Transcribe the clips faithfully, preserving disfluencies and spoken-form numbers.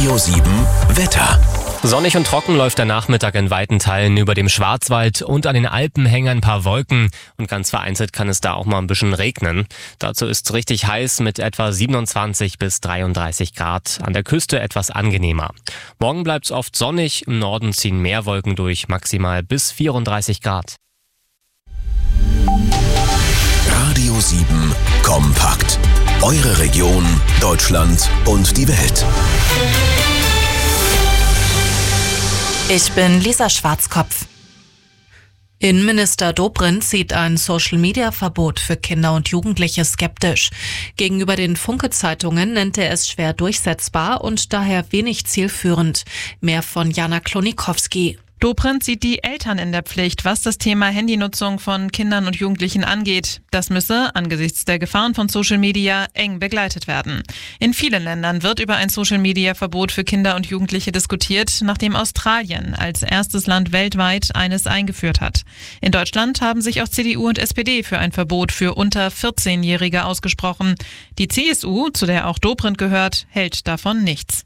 Radio sieben Wetter. Sonnig und trocken läuft der Nachmittag in weiten Teilen über dem Schwarzwald und an den Alpen hängen ein paar Wolken und ganz vereinzelt kann es da auch mal ein bisschen regnen. Dazu ist es richtig heiß mit etwa siebenundzwanzig bis dreiunddreißig Grad, an der Küste etwas angenehmer. Morgen bleibt es oft sonnig, im Norden ziehen mehr Wolken durch, maximal bis vierunddreißig Grad. Radio sieben Kompakt. Eure Region, Deutschland und die Welt. Ich bin Lisa Schwarzkopf. Innenminister Dobrindt sieht ein Social-Media-Verbot für Kinder und Jugendliche skeptisch. Gegenüber den Funke-Zeitungen nennt er es schwer durchsetzbar und daher wenig zielführend. Mehr von Jana Klonikowski. Dobrindt sieht die Eltern in der Pflicht, was das Thema Handynutzung von Kindern und Jugendlichen angeht. Das müsse, angesichts der Gefahren von Social Media, eng begleitet werden. In vielen Ländern wird über ein Social Media Verbot für Kinder und Jugendliche diskutiert, nachdem Australien als erstes Land weltweit eines eingeführt hat. In Deutschland haben sich auch C D U und S P D für ein Verbot für unter vierzehnjährige ausgesprochen. Die C S U, zu der auch Dobrindt gehört, hält davon nichts.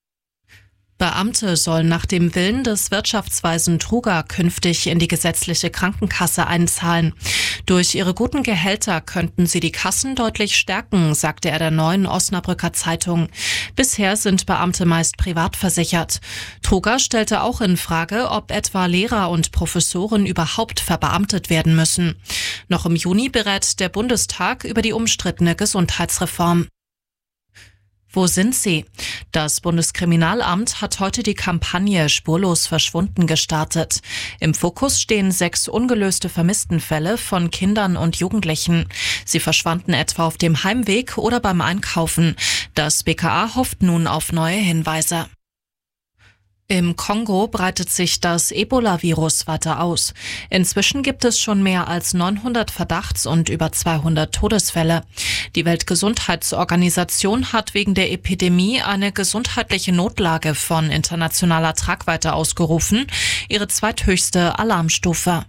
Beamte sollen nach dem Willen des Wirtschaftsweisen Truger künftig in die gesetzliche Krankenkasse einzahlen. Durch ihre guten Gehälter könnten sie die Kassen deutlich stärken, sagte er der Neuen Osnabrücker Zeitung. Bisher sind Beamte meist privat versichert. Truger stellte auch in Frage, ob etwa Lehrer und Professoren überhaupt verbeamtet werden müssen. Noch im Juni berät der Bundestag über die umstrittene Gesundheitsreform. Wo sind sie? Das Bundeskriminalamt hat heute die Kampagne Spurlos verschwunden gestartet. Im Fokus stehen sechs ungelöste Vermisstenfälle von Kindern und Jugendlichen. Sie verschwanden etwa auf dem Heimweg oder beim Einkaufen. Das B K A hofft nun auf neue Hinweise. Im Kongo breitet sich das Ebola-Virus weiter aus. Inzwischen gibt es schon mehr als neunhundert Verdachts- und über zweihundert Todesfälle. Die Weltgesundheitsorganisation hat wegen der Epidemie eine gesundheitliche Notlage von internationaler Tragweite ausgerufen, ihre zweithöchste Alarmstufe.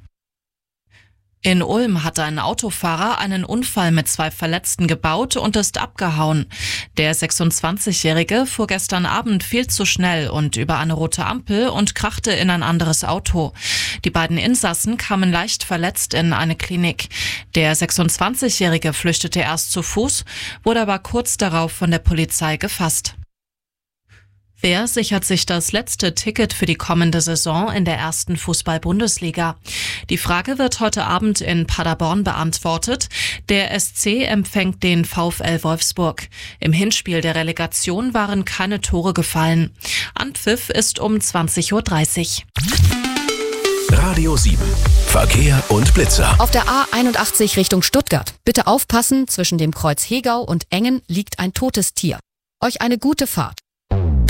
In Ulm hat ein Autofahrer einen Unfall mit zwei Verletzten gebaut und ist abgehauen. Der sechsundzwanzigjährige fuhr gestern Abend viel zu schnell und über eine rote Ampel und krachte in ein anderes Auto. Die beiden Insassen kamen leicht verletzt in eine Klinik. Der sechsundzwanzigjährige flüchtete erst zu Fuß, wurde aber kurz darauf von der Polizei gefasst. Wer sichert sich das letzte Ticket für die kommende Saison in der ersten Fußball-Bundesliga? Die Frage wird heute Abend in Paderborn beantwortet. Der S C empfängt den VfL Wolfsburg. Im Hinspiel der Relegation waren keine Tore gefallen. Anpfiff ist um zwanzig Uhr dreißig. Radio sieben. Verkehr und Blitzer. Auf der A einundachtzig Richtung Stuttgart. Bitte aufpassen, zwischen dem Kreuz Hegau und Engen liegt ein totes Tier. Euch eine gute Fahrt.